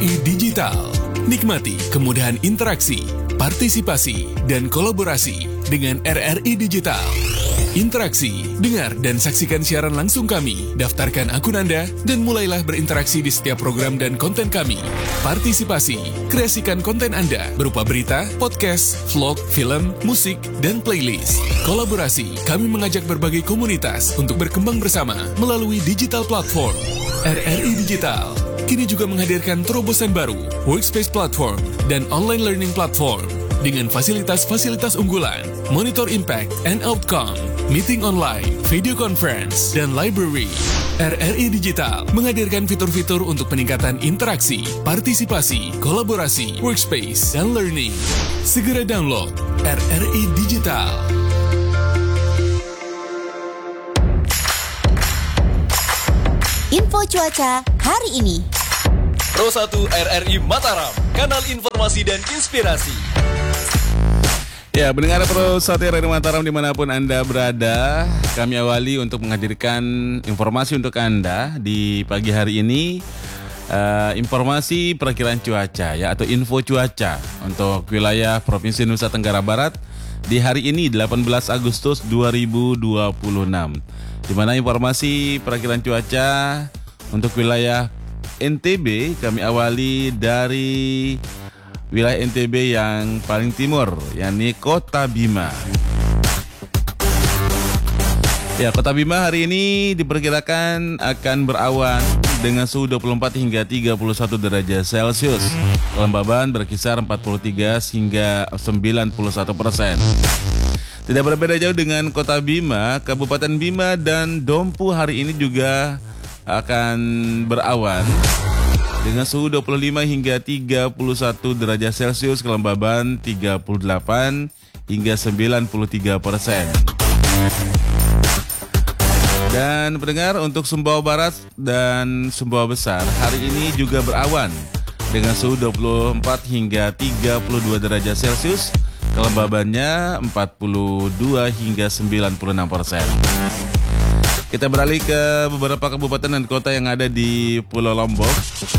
RRI Digital. Nikmati kemudahan interaksi, partisipasi, dan kolaborasi dengan RRI Digital. Interaksi, dengar dan saksikan siaran langsung kami, daftarkan akun Anda, dan mulailah berinteraksi di setiap program dan konten kami. Partisipasi, kreasikan konten Anda berupa berita, podcast, vlog, film, musik, dan playlist. Kolaborasi, kami mengajak berbagai komunitas untuk berkembang bersama melalui digital platform. RRI Digital kini juga menghadirkan terobosan baru, workspace platform, dan online learning platform dengan fasilitas-fasilitas unggulan, monitor impact and outcome, meeting online, video conference, dan library. RRI Digital menghadirkan fitur-fitur untuk peningkatan interaksi, partisipasi, kolaborasi, workspace, dan learning. Segera download RRI Digital. Info cuaca hari ini. Pro 1 RRI Mataram, kanal informasi dan inspirasi. Ya, pendengar Pro 1 RRI Mataram dimanapun Anda berada, kami awali untuk menghadirkan informasi untuk Anda di pagi hari ini. Informasi perakiraan cuaca ya, atau info cuaca untuk wilayah Provinsi Nusa Tenggara Barat di hari ini 18 Agustus 2026. Di mana informasi perakiraan cuaca untuk wilayah NTB kami awali dari wilayah NTB yang paling timur, yakni Kota Bima. Ya, Kota Bima hari ini diperkirakan akan berawan dengan suhu 24 hingga 31 derajat Celcius. Kelembaban berkisar 43 hingga 91%. Tidak berbeda jauh dengan Kota Bima, Kabupaten Bima dan Dompu hari ini juga akan berawan dengan suhu 25 hingga 31 derajat Celcius, kelembaban 38 hingga 93%. Dan pendengar, untuk Sumbawa Barat dan Sumbawa Besar hari ini juga berawan dengan suhu 24 hingga 32 derajat Celcius, kelembabannya 42 hingga 96%. Kita beralih ke beberapa kabupaten dan kota yang ada di Pulau Lombok.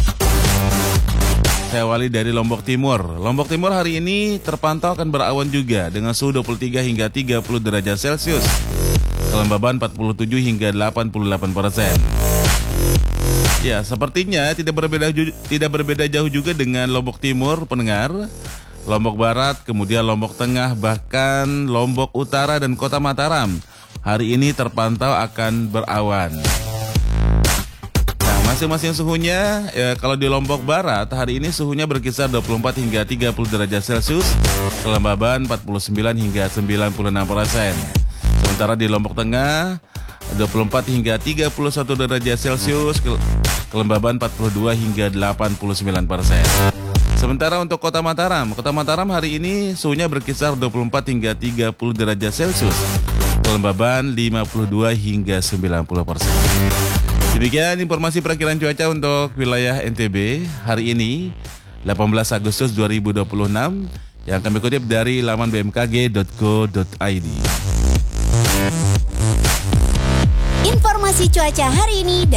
Saya awali dari Lombok Timur. Lombok Timur hari ini terpantau akan berawan juga dengan suhu 23 hingga 30 derajat Celcius, kelembaban 47 hingga 88%. Ya, sepertinya tidak berbeda jauh juga dengan Lombok Timur, pendengar. Lombok Barat, kemudian Lombok Tengah, bahkan Lombok Utara dan Kota Mataram hari ini terpantau akan berawan. Nah, masing-masing suhunya, kalau di Lombok Barat hari ini suhunya berkisar 24 hingga 30 derajat Celcius, kelembaban 49 hingga 96%. Sementara di Lombok Tengah 24 hingga 31 derajat Celcius, kelembaban 42 hingga 89%. Sementara untuk Kota Mataram hari ini suhunya berkisar 24 hingga 30 derajat Celcius, kelembaban 52 hingga 90%. Demikian informasi perakiraan cuaca untuk wilayah NTB hari ini 18 Agustus 2026 yang kami kutip dari laman bmkg.go.id. Informasi cuaca hari ini